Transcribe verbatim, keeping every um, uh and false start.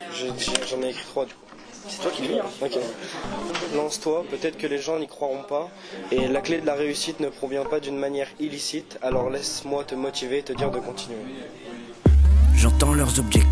J'en ai écrit trois du coup. C'est toi qui le lis, hein. Ok. Lance-toi, peut-être que les gens n'y croiront pas. Et la clé de la réussite ne provient pas d'une manière illicite. Alors laisse-moi te motiver et te dire de continuer. J'entends leurs objectifs.